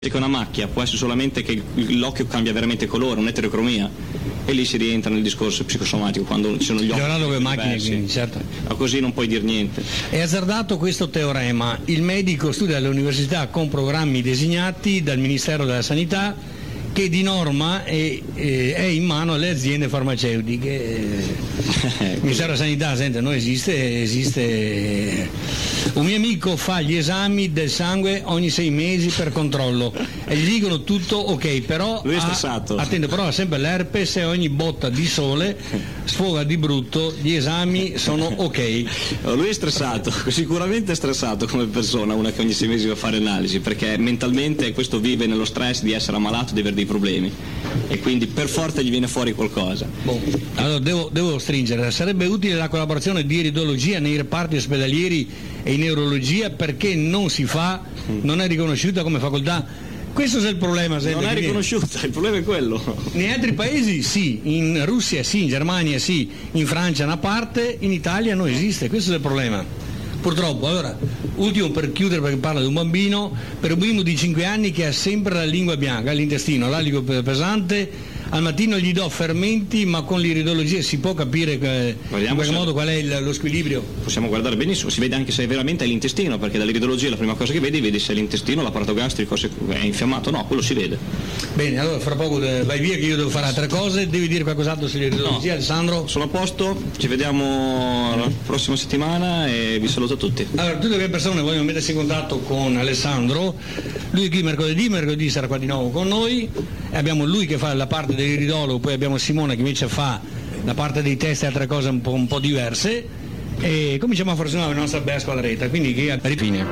Che una macchia può essere solamente che l'occhio cambia veramente colore, un'eterocromia, e lì si rientra nel discorso psicosomatico quando ci sono gli occhi le macchine, diversi. quindi, certo. Ma così non puoi dire niente. È azzardato questo teorema: il medico studia all'università con programmi designati dal Ministero della Sanità, che di norma è in mano alle aziende farmaceutiche. Il Ministero della Sanità, sente, non esiste. Un mio amico fa gli esami del sangue ogni 6 mesi per controllo e gli dicono tutto ok, però lui è stressato. Attento, però ha sempre l'herpes e ogni botta di sole sfoga di brutto, gli esami sono ok. Lui è stressato, sicuramente è stressato come persona, una che ogni 6 mesi va a fare analisi, perché mentalmente questo vive nello stress di essere ammalato, di avere dei problemi, e quindi per forza gli viene fuori qualcosa. Allora devo stringere. Sarebbe utile la collaborazione di iridologia nei reparti ospedalieri e in neurologia, perché non si fa, non è riconosciuta come facoltà. Questo è il problema. Non è riconosciuta, il problema è quello. Nei altri paesi sì, in Russia sì, in Germania sì, in Francia una parte, in Italia non esiste, questo è il problema. Purtroppo. Allora, ultimo per chiudere, perché parla di un bambino, per un bambino di 5 anni che ha sempre la lingua bianca, l'intestino, l'alico pesante, al mattino gli do fermenti, ma con l'iridologia si può capire in qualche modo qual è lo squilibrio? Possiamo guardare benissimo, si vede anche se veramente è l'intestino, perché dall'iridologia la prima cosa che vedi se l'intestino, l'apparato gastrico è infiammato, no, quello si vede. Bene, allora fra poco vai via che io devo fare altre cose. Devi dire qualcos'altro sull'iridologia, no. Alessandro? Sono a posto, ci vediamo la prossima settimana e vi saluto a tutti. Allora, tutte le persone vogliono mettersi in contatto con Alessandro, lui è qui mercoledì sarà qua di nuovo con noi, e abbiamo lui che fa la parte dell'iridologo, poi abbiamo Simone che invece fa la parte dei test e altre cose un po' diverse, e cominciamo a fare la nostra bella squadretta, quindi che rifine.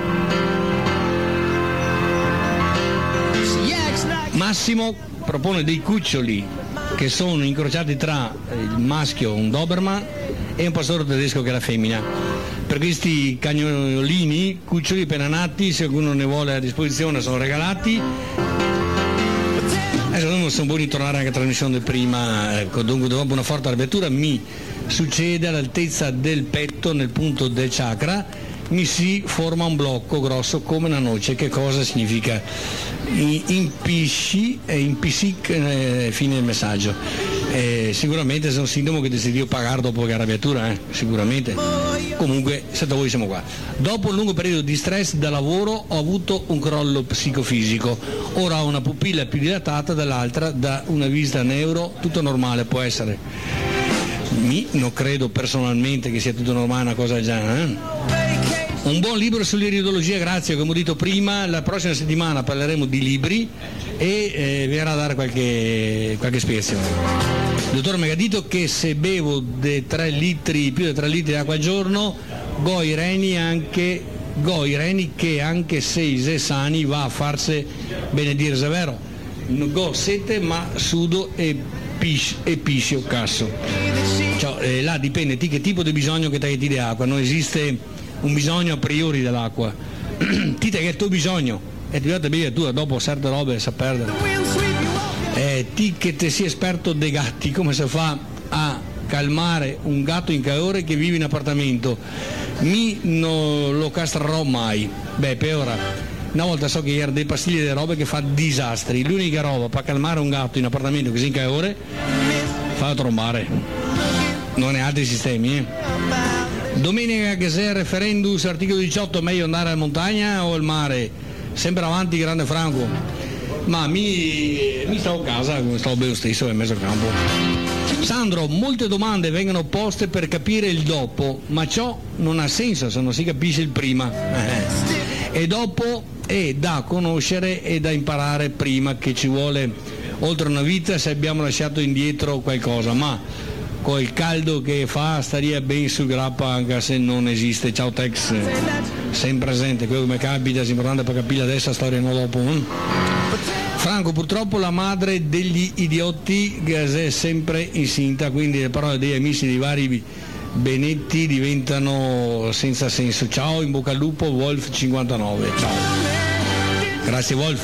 Massimo propone dei cuccioli che sono incrociati tra il maschio, un Doberman, e un pastore tedesco che è la femmina. Per questi cagnolini, cuccioli appena nati, se qualcuno ne vuole a disposizione, sono regalati. Adesso sono buoni di tornare anche a trasmissione di prima, ecco, dunque dopo una forte arrabbiatura mi succede all'altezza del petto, nel punto del chakra, mi si forma un blocco grosso come una noce. Che cosa significa? Impisci, fine del messaggio. Sicuramente è un sintomo che decido pagare dopo che arrabbiatura, sicuramente. Comunque, sento voi, siamo qua. Dopo un lungo periodo di stress da lavoro ho avuto un crollo psicofisico. Ora ho una pupilla più dilatata dall'altra, da una visita neuro, tutto normale, può essere. Non credo personalmente che sia tutto normale, una cosa già. Un buon libro sull'iridologia, grazie, come ho detto prima. La prossima settimana parleremo di libri e verrà a dare qualche spiegazione. Il dottor mi ha detto che se bevo più di 3 litri di acqua al giorno, go i reni che anche se i sani va a farsi benedire, è vero? Go sete ma sudo e piscio casso. Cioè, là dipende che tipo di bisogno che ti di acqua, non esiste un bisogno a priori dell'acqua. Ti che è il tuo bisogno e ti bevi tu, dopo certe robe sa perdere. Ti che te sia esperto dei gatti, come si fa a calmare un gatto in calore che vive in appartamento? Non lo castrerò mai. Per ora, una volta so che erano dei pastiglie delle robe che fa disastri. L'unica roba per calmare un gatto in appartamento così in calore, fa trombare, non è altri sistemi. Domenica che c'è il referendum, articolo 18, meglio andare alla montagna o al mare? Sempre avanti, grande Franco. Ma mi stavo a casa, stavo bene stesso in mezzo al campo. Sandro, molte domande vengono poste per capire il dopo, ma ciò non ha senso se non si capisce il prima. E dopo è da conoscere e da imparare prima, che ci vuole oltre una vita se abbiamo lasciato indietro qualcosa, ma col caldo che fa staria ben sul grappa anche se non esiste. Ciao Tex, sempre presente, quello che mi capita è importante per capire adesso la storia, non dopo. Franco, purtroppo la madre degli idioti è sempre incinta, quindi le parole degli amici di vari Benetti diventano senza senso. Ciao, in bocca al lupo, Wolf59. Ciao. Grazie Wolf.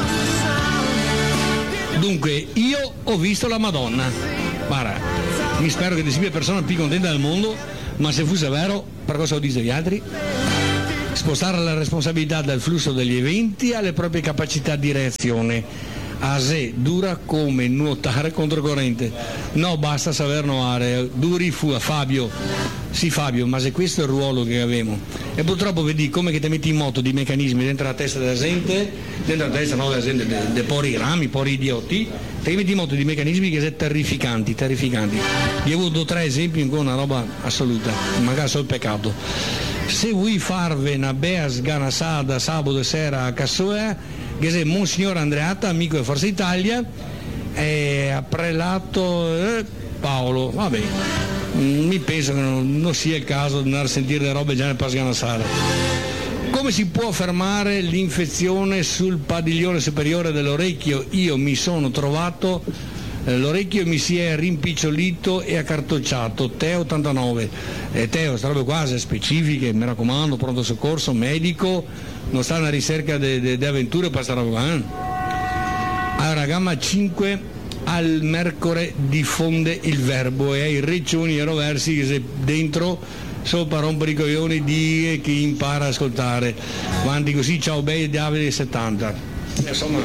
Dunque, io ho visto la Madonna. Guarda, mi spero che ti sia la persona più contenta del mondo, ma se fosse vero, per cosa lo dicono gli altri? spostare la responsabilità del flusso degli eventi alle proprie capacità di reazione. Ase dura come nuotare controcorrente. No, basta saper nuotare. Duri fu a Fabio. Sì Fabio, ma se questo è il ruolo che abbiamo. E purtroppo vedi come che ti metti in moto di meccanismi dentro la testa della gente, dentro la testa no, della gente, dei pori rami, pori idioti, ti metti in moto di meccanismi che sono terrificanti. Io ho avuto 3 esempi in cui una roba assoluta, magari solo il peccato. Se vuoi farve una bella sganassata sabato sera a Cassoea, che se Monsignor Andreatta, amico di Forza Italia, ha prelato Paolo, vabbè, mi penso che non sia il caso di andare a sentire le robe già nel Pasganassare. Come si può fermare l'infezione sul padiglione superiore dell'orecchio? Io mi sono trovato, l'orecchio mi si è rimpicciolito e accartocciato. Teo 89. Teo, queste robe quasi specifiche, mi raccomando, pronto soccorso, medico, non sta una ricerca di avventure per questa roba qua. Allora, gamma 5 al Mercore diffonde il verbo e ai Reccioni e Roversi che se dentro sopra rompere i coglioni di chi impara a ascoltare. Quanti così, ciao bei Davide 70. Insomma,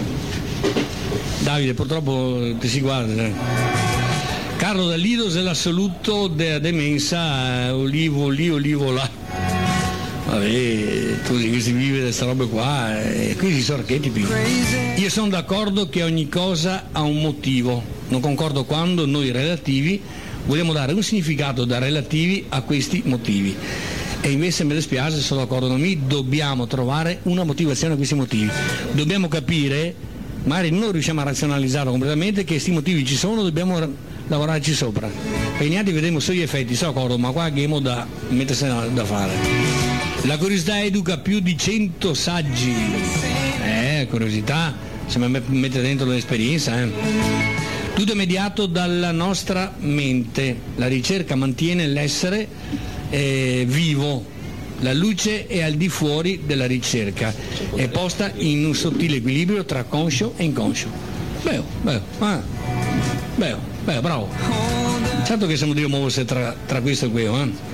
Davide purtroppo ti si guarda. Carlo da Lido se l'assoluto della demenza, olivo lì, olivo là. Vabbè, tu che si vive di queste robe qua, questi sono archetipi. Io sono d'accordo che ogni cosa ha un motivo, non concordo quando noi relativi vogliamo dare un significato da relativi a questi motivi. E invece mi dispiace, sono d'accordo con me, dobbiamo trovare una motivazione a questi motivi. Dobbiamo capire, magari non riusciamo a razionalizzarlo completamente, che questi motivi ci sono, dobbiamo lavorarci sopra. Per gli altri vedremo solo gli effetti, sono d'accordo, ma qua abbiamo da mettersi da fare. La curiosità educa più di 100 saggi. Curiosità, se mi mette dentro l'esperienza. Tutto è mediato dalla nostra mente. La ricerca mantiene l'essere vivo. La luce è al di fuori della ricerca. È posta in un sottile equilibrio tra conscio e inconscio. Bravo. Certo che siamo di muoversi tra questo e quello.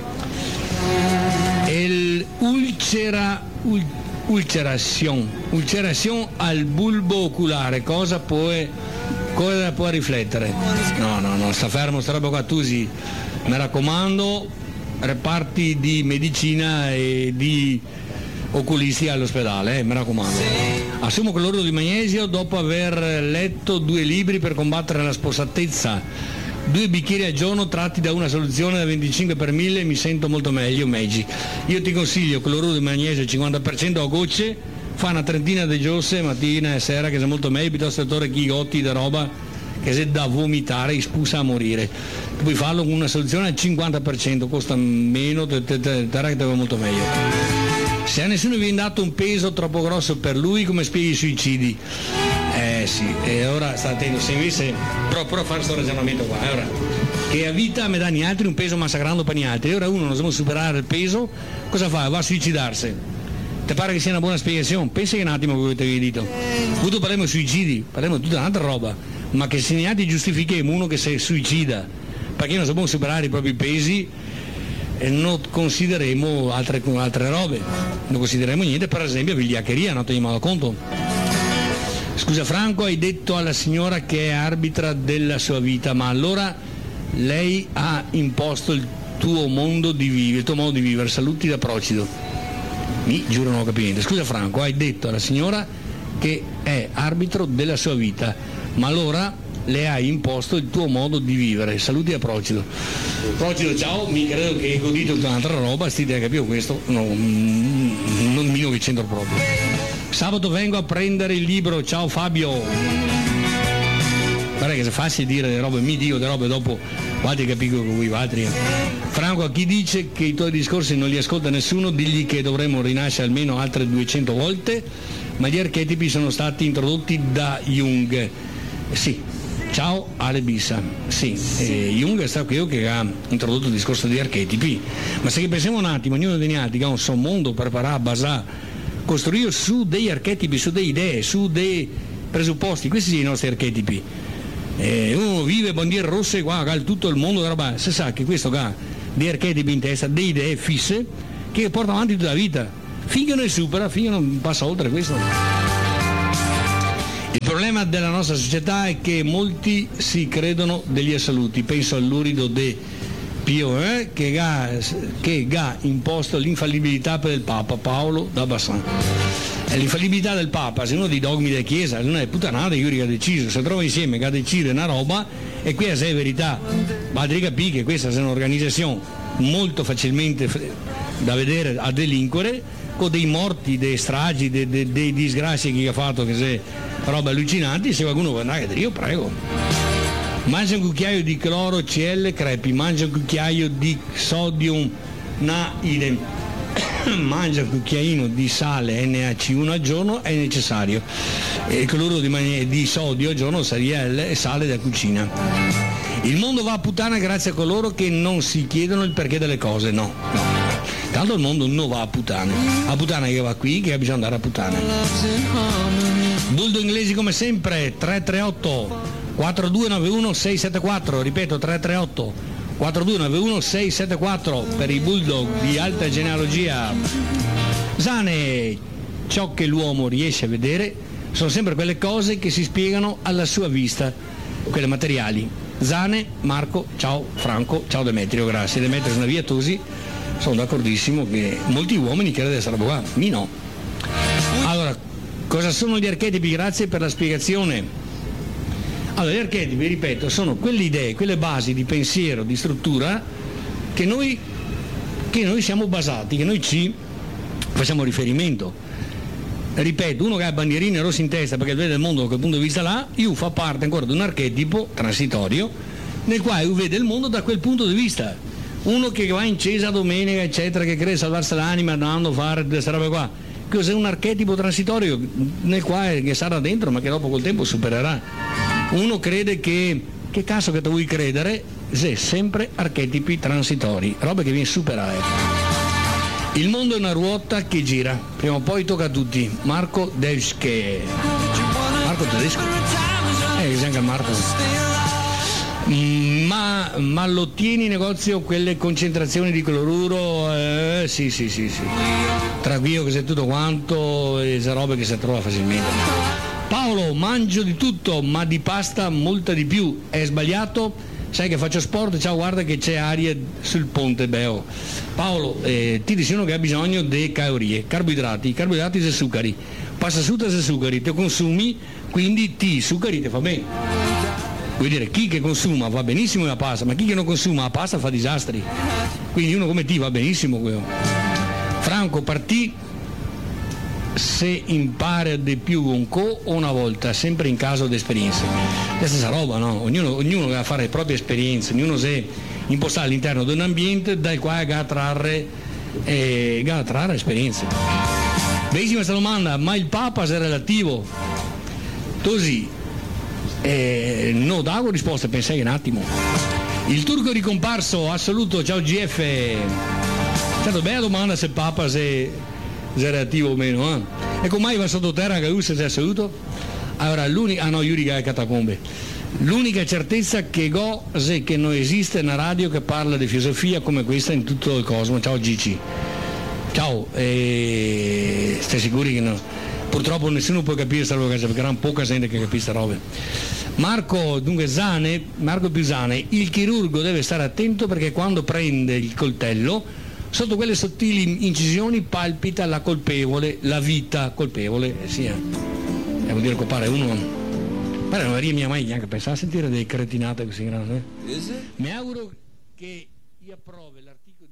Ulcerazione al bulbo oculare, cosa può riflettere? No, sta fermo, sta roba qua, tu sì, mi raccomando, reparti di medicina e di oculisti all'ospedale, mi raccomando. Assumo cloruro di magnesio dopo aver letto 2 libri per combattere la spossatezza. 2 bicchieri al giorno tratti da una soluzione da 25 per 1000 mi sento molto meglio, Meggi. Io ti consiglio cloruro di magnesio 50% a gocce, fa una trentina di giorni mattina e sera che sei molto meglio, piuttosto che chigotti da roba che se da vomitare e spusa a morire. Puoi farlo con una soluzione al 50%, costa meno, te va molto meglio. Se a nessuno viene dato un peso troppo grosso per lui, come spieghi i suicidi? Sì, e ora sta attento, se invece però fare questo ragionamento qua, ora che a vita me danno gli altri un peso massacrando per gli altri, e ora uno non sa superare il peso, cosa fa? Va a suicidarsi. Ti pare che sia una buona spiegazione? Pensa che un attimo quello che ti avevi detto. Quando parliamo di suicidi, parliamo di tutta un'altra roba, ma che se neanche giustifichiamo uno che si suicida, perché non sappiamo superare i propri pesi, e non considereremo altre robe, non considereremo niente, per esempio vigliaccheria, non teniamo conto. Scusa Franco, hai detto alla signora che è arbitra della sua vita, ma allora lei ha imposto il tuo modo di vivere, saluti da Procido. Mi giuro non ho capito niente. Scusa Franco, hai detto alla signora che è arbitro della sua vita, ma allora le hai imposto il tuo modo di vivere, saluti a Procido. Procido, ciao, mi credo che hai godito di un'altra roba, st'idea capito questo? No, non mio che c'entro proprio. Sabato vengo a prendere il libro, ciao Fabio. Guarda che se facile dire le robe, mi dico le robe dopo, guardi capisco con voi altri. Franco, a chi dice che i tuoi discorsi non li ascolta nessuno, digli che dovremmo rinascere almeno altre 200 volte, ma gli archetipi sono stati introdotti da Jung. Sì, ciao Ale Bissa. Sì, Jung è stato quello che ha introdotto il discorso degli archetipi, ma se pensiamo un attimo, ognuno degli altri che ha un suo mondo per preparare a basare, costruire su degli archetipi, su delle idee, su dei presupposti, questi sono i nostri archetipi. Uno vive bandiere rosse qua, tutto il mondo della roba, si sa che questo ha dei archetipi in testa, delle idee fisse che portano avanti tutta la vita. finché non supera, finché non passa oltre questo. Il problema della nostra società è che molti si credono degli assoluti. Penso all'urido de Pio che ha imposto l'infallibilità per il Papa Paolo da Bassan. E l'infallibilità del Papa, se uno dei dogmi della Chiesa, non è puttanata, Iuri che ha deciso, si trova insieme che ha deciso una roba, e qui è verità. Ma devi capire che questa è un'organizzazione molto facilmente da vedere a delinquere, con dei morti, dei stragi, dei disgrazie che ha fatto, che se roba allucinanti. Se qualcuno vuole andare, io prego. Mangia un cucchiaio di cloro Cl crepi, mangia un cucchiaio di sodium na idem, mangia un cucchiaino di sale NaC1 al giorno è necessario, e il cloro di sodio al giorno sarebbe sale da cucina. Il mondo va a puttana grazie a coloro che non si chiedono il perché delle cose, no. Tanto il mondo non va a puttana. A puttana che va qui, che ha bisogno di andare a puttana. Buldo inglesi come sempre, 338 4291 674, ripeto 338 4291 674 per i bulldog di alta genealogia. Zane, ciò che l'uomo riesce a vedere sono sempre quelle cose che si spiegano alla sua vista, quelle materiali. Zane, Marco, ciao Franco, ciao Demetrio, grazie. Demetrio è una via Tosi, sono d'accordissimo che molti uomini credono di essere qua, mi no. Allora, cosa sono gli archetipi? Grazie per la spiegazione. Allora, gli archetipi, ripeto, sono quelle idee, quelle basi di pensiero, di struttura che noi siamo basati, che noi ci facciamo riferimento. Ripeto, uno che ha bandierine rosse in testa perché vede il mondo da quel punto di vista là, io fa parte ancora di un archetipo transitorio nel quale io vede il mondo da quel punto di vista. Uno che va in chiesa domenica, eccetera, che crede salvarsi l'anima andando a fare queste robe qua. Cos'è un archetipo transitorio nel quale che sarà dentro ma che dopo col tempo supererà. Uno crede che cazzo che tu vuoi credere, se sempre archetipi transitori, robe che viene superare. Il mondo è una ruota che gira, prima o poi tocca a tutti. Marco Tedesco. Marco Tedesco? C'è anche Marco. Ma lo tieni in negozio quelle concentrazioni di cloruro? Sì. Tranquillo che sei tutto quanto, e se robe che si trova facilmente. Paolo, mangio di tutto, ma di pasta molta di più. È sbagliato? Sai che faccio sport? Ciao, guarda che c'è aria sul ponte Beo. Paolo, ti dicono che ha bisogno di calorie, carboidrati e zuccheri. Pasta asciutta e zuccheri, te consumi, quindi ti zuccheri te fa bene. Vuol dire, chi che consuma va benissimo la pasta, ma chi che non consuma la pasta fa disastri. Quindi uno come ti va benissimo quello. Franco, partì se impara di più un co o una volta, sempre in caso di esperienze. La stessa roba, no? Ognuno deve fare le proprie esperienze, ognuno si impostare all'interno di un ambiente dal quale va a trarre esperienze. Benissimo questa domanda, ma il Papa è relativo? Così, no, davo risposta, pensai un attimo. Il turco ricomparso, assoluto, ciao GF. Certo, bella domanda se il Papa è relativo o meno, eh? E come mai va sottoterra che lui si è assoluto? Allora, Yuri che è catacombe. L'unica certezza che go è che non esiste una radio che parla di filosofia come questa in tutto il cosmo. Ciao Gigi. Ciao, stai sicuri che no? Purtroppo nessuno può capire questa roba, perché era poca gente che capisce queste robe. Marco più Zane, il chirurgo deve stare attento perché quando prende il coltello sotto quelle sottili incisioni palpita la vita colpevole, vuol dire che pare uno. Ma non arriva mai neanche a pensare a sentire dei cretinate così grandi. Mi auguro che io approvi l'articolo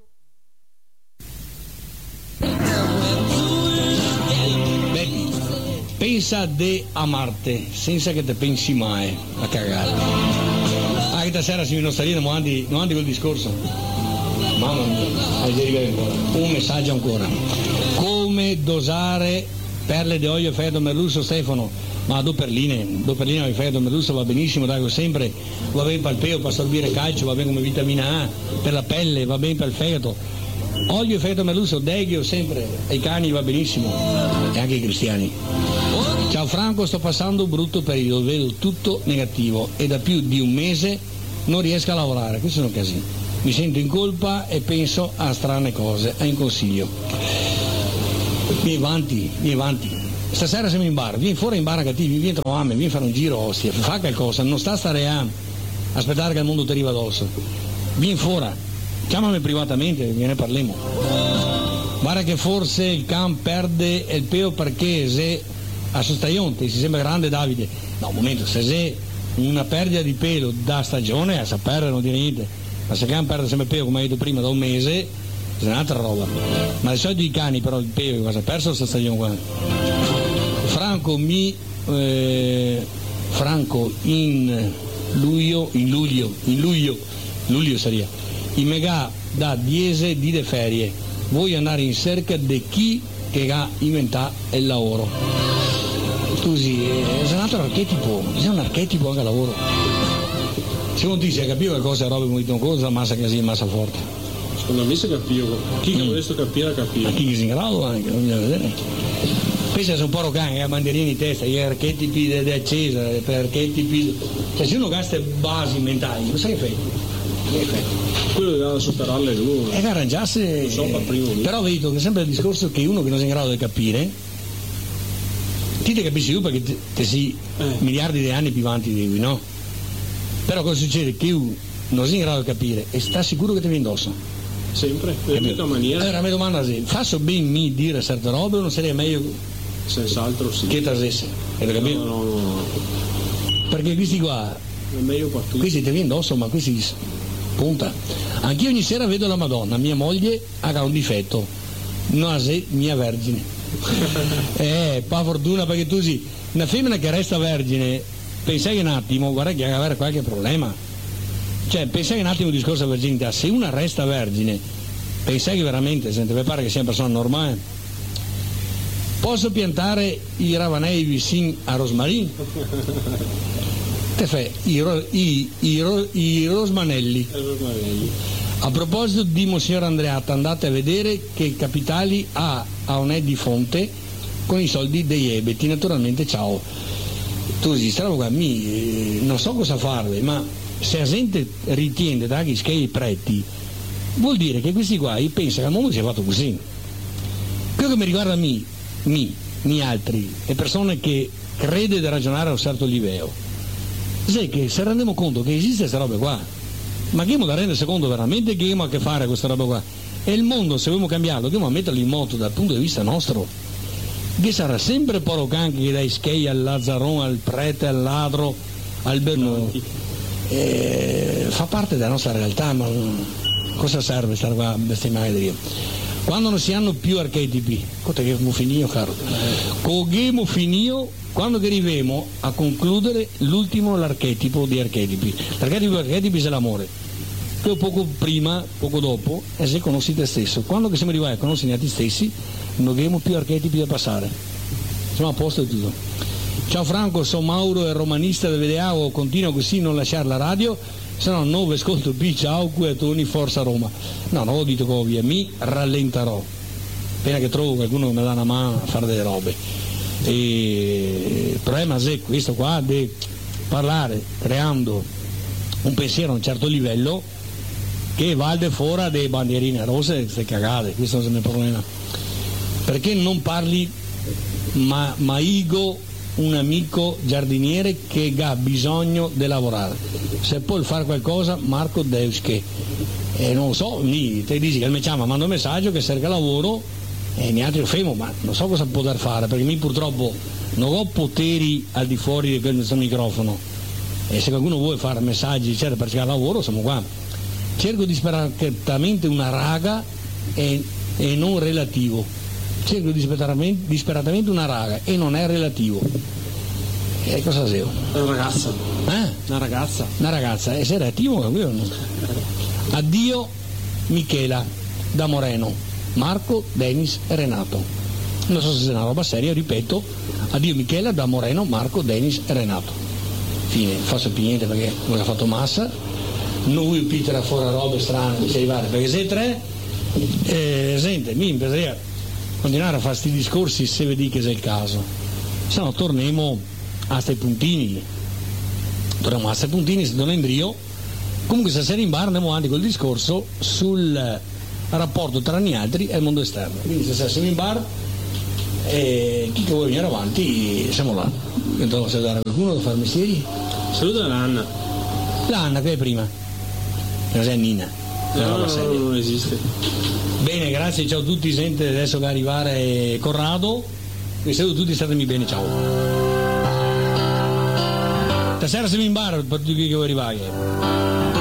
18. Bepi, pensa de a Marte senza che te pensi mai a cagare. Anche stasera si non sta lì, non andi quel discorso. Mamma mia, un messaggio ancora. Come dosare perle di olio Fedo Merlusso, Stefano? Ma 2 perline di Fedo Merlusso va benissimo, dai, sempre va bene per il pelo, per assorbire calcio, va bene come vitamina A, per la pelle, va bene per il fegato. Olio Fedo Merlusso, Deghio sempre, ai cani va benissimo, e anche ai cristiani. Ciao Franco, sto passando un brutto periodo, vedo tutto negativo e da più di un mese non riesco a lavorare, questo è un casino. Mi sento in colpa e penso a strane cose, è un consiglio. Vieni avanti. Stasera siamo in bar, vieni fuori in bar a cattivi, vieni a trovarmi, vieni a fare un giro, ostia, fa qualcosa, non sta a stare a aspettare che il mondo ti arriva addosso. Vieni fuori, chiamami privatamente, ne parliamo. Guarda che forse il can perde il pelo perché se a sostaionte si sembra grande Davide. No, un momento, se c'è una perdita di pelo da stagione, a sapere non dire niente, ma se il can perde sempre il pelo, come hai detto prima, da un mese, è un'altra roba. Ma di solito i cani però il pelo cosa ha perso questa stagione qua? Franco in luglio sarebbe, i mega da 10 di de ferie, vuoi andare in cerca di chi che ha inventato il lavoro. Così, è un altro archetipo, è un archetipo anche al lavoro. Secondo te si è capito che cosa è roba molto cosa, massa così, massa forte? Secondo me si capivo, chi che volesse capire, capiva. Ma chi si in grado anche, non bisogna vedere. Pensa se un po' rocane, ha bandierine in testa, gli archetipi di accesa, per archetipi. Cioè se uno gasta basi mentali, non sai che fai? Quello deve superarle lui. Che arrangiarsi. Però vedo che è sempre il discorso che uno che non è in grado di capire, ti capisci tu perché te sei miliardi di anni più avanti di lui, no? Però cosa succede? Che uno non sei in grado di capire e sta sicuro che ti viene indosso. Sempre, nella maniera. Allora mi domanda se faccio ben mi dire certe robe o non sarebbe meglio senz'altro sì. Che trasesse, hai capito? No. Perché questi qua, è meglio per tutti. questi ti viene indosso, ma questi punta. Anch'io ogni sera vedo la Madonna, mia moglie ha un difetto, non è mia vergine. Pa fortuna perché tu sì, una femmina che resta vergine, pensai un attimo, guarda che avere qualche problema. Cioè, pensai un attimo al discorso della verginità, se una resta vergine, pensai che veramente, se ti pare che sia una persona normale, posso piantare i ravanei vicini a Rosmarin? Te fai i rosmanelli. A proposito di Monsignor Andreatta, andate a vedere che capitali ha a Onè di Fonte con i soldi dei ebeti, naturalmente ciao. Tu si strano qua, non so cosa farle, ma se la gente ritiene da che i preti, vuol dire che questi qua pensano che il mondo sia fatto così. Quello che mi riguarda mi altri, e persone che crede di ragionare a un certo livello, sai che se rendiamo conto che esiste questa roba qua, ma che abbiamo da rendere conto veramente che abbiamo a che fare con questa roba qua, e il mondo se vogliamo cambiarlo dobbiamo metterlo in moto dal punto di vista nostro, che sarà sempre Porocan che dai schei al Lazzaron, al prete, al ladro, al Berno. Fa parte della nostra realtà, ma cosa serve stare qua a bestemmiare di Dio? Quando non si hanno più archetipi, quando che arriviamo a concludere l'ultimo l'archetipo di archetipi. L'archetipo di archetipi è l'amore. Poi poco prima, poco dopo, è se conosci te stesso. Quando che siamo arrivati a conoscere te stessi, non abbiamo più archetipi da passare. Siamo a posto e tutto. Ciao Franco, sono Mauro, è romanista da Vedeavo, continuo così, non lasciare la radio, se no non vi ascolto più, ciao, qui a Toni, forza Roma. No, non ho detto che via, mi rallenterò, appena che trovo qualcuno che mi dà una mano a fare delle robe. E il problema è questo qua, di parlare, creando un pensiero a un certo livello, che va al di fuori delle bandierine rosse e queste cagate, questo è il mio problema. Perché non parli ma Igo, un amico giardiniere che ha bisogno di lavorare, se può fare qualcosa Marco Deusche, non lo so, te dici che mi chiama, manda un messaggio che cerca lavoro e neanche lo fermo, ma non so cosa poter fare perché mi purtroppo non ho poteri al di fuori di questo microfono, e se qualcuno vuole fare messaggi per cercare lavoro siamo qua. Cerco disperatamente una raga e non relativo. Cerco disperatamente una raga e non è relativo. E cosa sei? Una ragazza. Una ragazza. Una ragazza. E sei relativo? Addio Michela da Moreno, Marco, Denis e Renato. Non so se è una roba seria, ripeto. Addio Michela da Moreno, Marco, Denis e Renato. Fine, non faccio più niente perché non ho fatto massa. Non vuoi più tirare fuori robe strane, perché se tre, sente, mi impiacerebbe continuare a fare questi discorsi se vedi che è il caso, se no torniamo a questi puntini, se non embryo. Comunque stasera in bar andiamo avanti col discorso sul rapporto tra noi altri e il mondo esterno, quindi stasera siamo in bar e chi che vuole venire avanti siamo là. Io devo salutare qualcuno da fare mestieri. Saluta l'Anna. L'Anna che è prima, cos'è Nina? No, non esiste. Bene, grazie, ciao a tutti, sente adesso va a arrivare Corrado, vi saluto tutti, statemi bene, ciao. Stasera siamo in bar per tutti che vuoi arrivare.